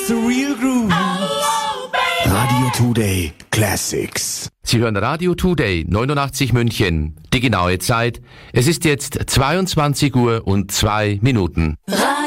the real groove. Radio Today Classics. Sie hören Radio Today 89 München. Die genaue Zeit. Es ist jetzt 22:02 Uhr.